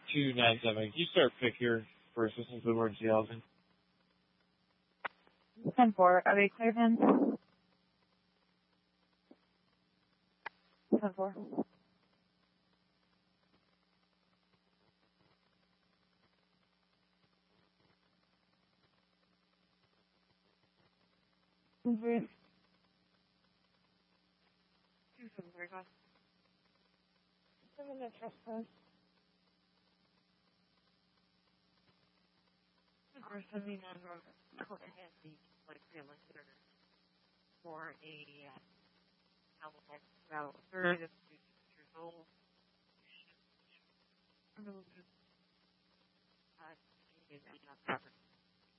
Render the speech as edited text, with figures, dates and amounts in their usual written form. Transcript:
297. Can you start pick your for assistance with emergency housing? 10-4. Are we cleared in? 10-4. Mm-hmm. 2-7, go. 7 minutes trespass. Or 79 Road. Court has the family considered for a alcohol about 30 to 50 years old. Property.